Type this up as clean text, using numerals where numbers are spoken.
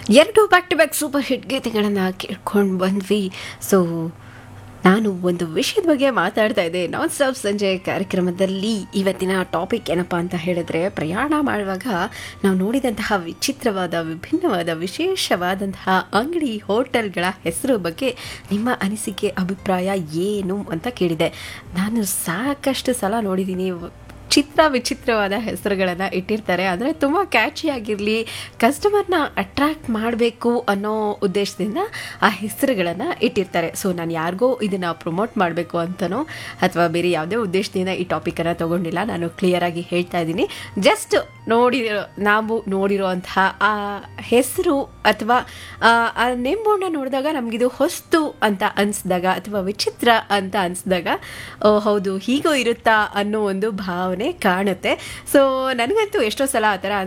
ಎರಡು back to back super hit ಗೀತೆಗಳನ್ನು ಕೇಳ್ಕೊಂಡು ಬಂದ್ವಿ. ಸೊ ನಾನು ಒಂದು ವಿಷಯದ ಬಗ್ಗೆ ಮಾತಾಡ್ತಾ ಇದ್ದೆ ನಾನ್ ಸ್ಟಾಪ್ ಸಂಜೆ ಕಾರ್ಯಕ್ರಮದಲ್ಲಿ. ಇವತ್ತಿನ ಟಾಪಿಕ್ ಏನಪ್ಪ ಅಂತ ಹೇಳಿದ್ರೆ, ಪ್ರಯಾಣ ಮಾಡುವಾಗ ನಾವು ನೋಡಿದಂತಹ ವಿಚಿತ್ರವಾದ, ವಿಭಿನ್ನವಾದ, ವಿಶೇಷವಾದಂತಹ ಅಂಗಡಿ, ಹೋಟೆಲ್ಗಳ ಹೆಸರು ಬಗ್ಗೆ ನಿಮ್ಮ ಅನಿಸಿಕೆ, ಅಭಿಪ್ರಾಯ ಏನು ಅಂತ ಕೇಳಿದೆ. ನಾನು ಸಾಕಷ್ಟು ಸಲ ನೋಡಿದ್ದೀನಿ ವಿಚಿತ್ರವಾದ ಹೆಸರುಗಳನ್ನು ಇಟ್ಟಿರ್ತಾರೆ. ಅಂದರೆ ತುಂಬ ಕ್ಯಾಚಿಯಾಗಿರಲಿ, ಕಸ್ಟಮರ್ನ ಅಟ್ರ್ಯಾಕ್ಟ್ ಮಾಡಬೇಕು ಅನ್ನೋ ಉದ್ದೇಶದಿಂದ ಆ ಹೆಸರುಗಳನ್ನು ಇಟ್ಟಿರ್ತಾರೆ. ಸೊ ನಾನು ಯಾರಿಗೋ ಇದನ್ನು ಪ್ರಮೋಟ್ ಮಾಡಬೇಕು ಅಂತನೋ ಅಥವಾ ಬೇರೆ ಯಾವುದೇ ಉದ್ದೇಶದಿಂದ ಈ ಟಾಪಿಕನ್ನು ತೊಗೊಂಡಿಲ್ಲ. ನಾನು ಕ್ಲಿಯರಾಗಿ ಹೇಳ್ತಾ ಇದ್ದೀನಿ. ಜಸ್ಟ್ ನಾವು ನೋಡಿರೋಂತಹ ಆ ಹೆಸರು ಅಥವಾ ಆ ನೇಮ್ ಬೋರ್ಡ್ನ ನೋಡಿದಾಗ ನಮಗಿದು ಹೊಸ್ತು ಅಂತ ಅನಿಸಿದಾಗ ಅಥವಾ ವಿಚಿತ್ರ ಅಂತ ಅನಿಸಿದಾಗ, ಹೌದು ಹೀಗೂ ಇರುತ್ತಾ ಅನ್ನೋ ಒಂದು ಭಾವನೆ ಕಾಣುತ್ತೆ. ಸೊ ನನಗಂತೂ ಎಷ್ಟೋ ಸಲ ಆ ಥರ